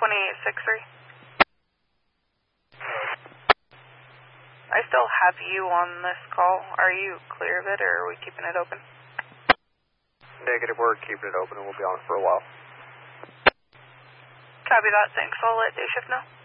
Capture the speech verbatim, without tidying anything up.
twenty-eight six three. I still have you on this call. Are you clear of it, or are we keeping it open? Negative, we're keeping it open and we'll be on it for a while. Copy that. Thanks. I'll let day shift know.